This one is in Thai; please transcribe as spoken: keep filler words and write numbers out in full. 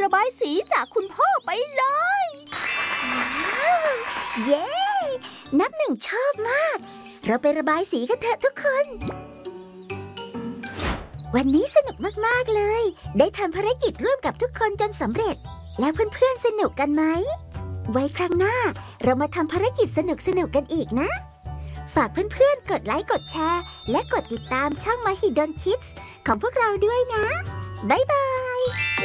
ระบายสีจากคุณพ่อไปเลยเย้นับหนึ่งชอบมากเราไประบายสีกันเถอะทุกคนวันนี้สนุกมากๆเลยได้ทำภารกิจร่วมกับทุกคนจนสำเร็จแล้วเพื่อนๆสนุกกันไหมไว้ครั้งหน้าเรามาทำภารกิจสนุกๆกันอีกนะฝากเพื่อนๆกดไลค์กดแชร์และกดติดตามช่อง Mahidol Kids ของพวกเราด้วยนะบ๊ายบาย